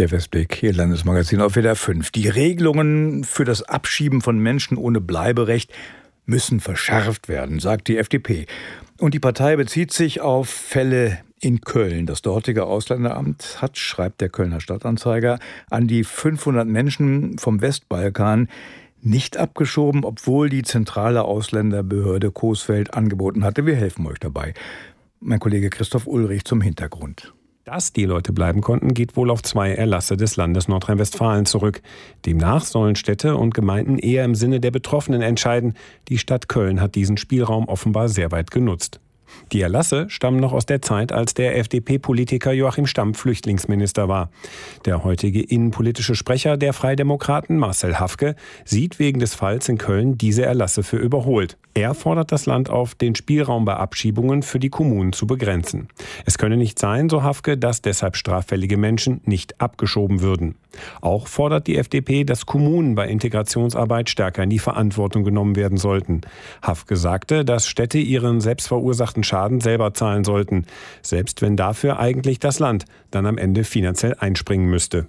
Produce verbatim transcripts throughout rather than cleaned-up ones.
Der Westblick, Ihr Landesmagazin auf W D R fünf. Die Regelungen für das Abschieben von Menschen ohne Bleiberecht müssen verschärft werden, sagt die F D P. Und die Partei bezieht sich auf Fälle in Köln. Das dortige Ausländeramt hat, schreibt der Kölner Stadtanzeiger, an die fünfhundert Menschen vom Westbalkan nicht abgeschoben, obwohl die zentrale Ausländerbehörde Coesfeld angeboten hatte, wir helfen euch dabei. Mein Kollege Christoph Ulrich zum Hintergrund. Dass die Leute bleiben konnten, geht wohl auf zwei Erlasse des Landes Nordrhein-Westfalen zurück. Demnach sollen Städte und Gemeinden eher im Sinne der Betroffenen entscheiden. Die Stadt Köln hat diesen Spielraum offenbar sehr weit genutzt. Die Erlasse stammen noch aus der Zeit, als der F D P-Politiker Joachim Stamm Flüchtlingsminister war. Der heutige innenpolitische Sprecher der Freidemokraten, Marcel Hafke, sieht wegen des Falls in Köln diese Erlasse für überholt. Er fordert das Land auf, den Spielraum bei Abschiebungen für die Kommunen zu begrenzen. Es könne nicht sein, so Hafke, dass deshalb straffällige Menschen nicht abgeschoben würden. Auch fordert die F D P, dass Kommunen bei Integrationsarbeit stärker in die Verantwortung genommen werden sollten. Hafke sagte, dass Städte ihren selbstverursachten Schaden selber zahlen sollten, selbst wenn dafür eigentlich das Land dann am Ende finanziell einspringen müsste.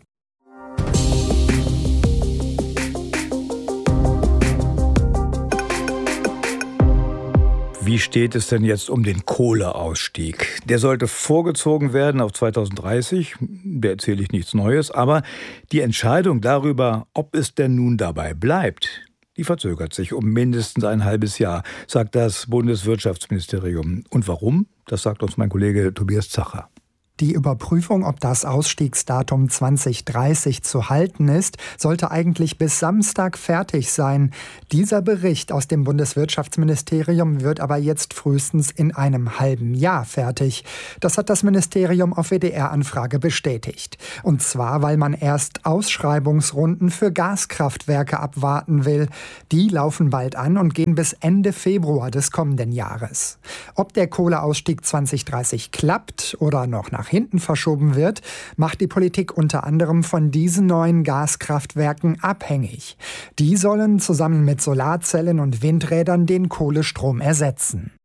Wie steht es denn jetzt um den Kohleausstieg? Der sollte vorgezogen werden auf zweitausenddreißig. Da erzähle ich nichts Neues. Aber die Entscheidung darüber, ob es denn nun dabei bleibt, die verzögert sich um mindestens ein halbes Jahr, sagt das Bundeswirtschaftsministerium. Und warum? Das sagt uns mein Kollege Tobias Zacher. Die Überprüfung, ob das Ausstiegsdatum zwanzig dreißig zu halten ist, sollte eigentlich bis Samstag fertig sein. Dieser Bericht aus dem Bundeswirtschaftsministerium wird aber jetzt frühestens in einem halben Jahr fertig. Das hat das Ministerium auf W D R-Anfrage bestätigt. Und zwar, weil man erst Ausschreibungsrunden für Gaskraftwerke abwarten will. Die laufen bald an und gehen bis Ende Februar des kommenden Jahres. Ob der Kohleausstieg zwanzig dreißig klappt oder noch nach hinten verschoben wird, macht die Politik unter anderem von diesen neuen Gaskraftwerken abhängig. Die sollen zusammen mit Solarzellen und Windrädern den Kohlestrom ersetzen.